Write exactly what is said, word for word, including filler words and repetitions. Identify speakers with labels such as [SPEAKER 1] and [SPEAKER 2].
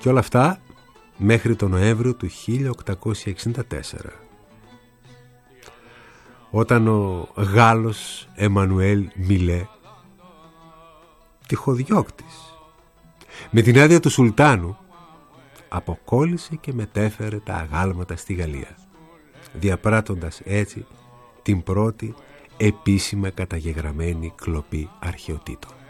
[SPEAKER 1] Και όλα αυτά μέχρι τον Νοέμβριο του χίλια οκτακόσια εξήντα τέσσερα, όταν ο Γάλλος Εμμανουέλ Μιλέ, τυχοδιώκτης, με την άδεια του Σουλτάνου, αποκόλλησε και μετέφερε τα αγάλματα στη Γαλλία, διαπράττοντας έτσι την πρώτη επίσημα καταγεγραμμένη κλοπή αρχαιοτήτων.